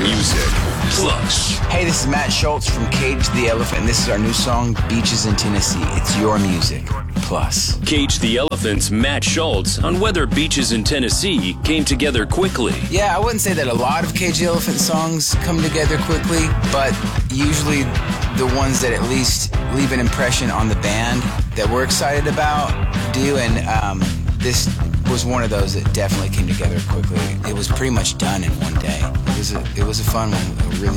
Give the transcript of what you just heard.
music plus. Hey, this is Matt Schultz from Cage the Elephant, and this is our new song, Beaches in Tennessee. It's your music plus. Cage the Elephant's Matt Schultz on whether Beaches in Tennessee came together quickly. Yeah, I wouldn't say that a lot of Cage the Elephant songs come together quickly, but usually the ones that at least leave an impression on the band that we're excited about do, and this was one of those that definitely came together quickly. It was pretty much done in one day. It was a fun one, a really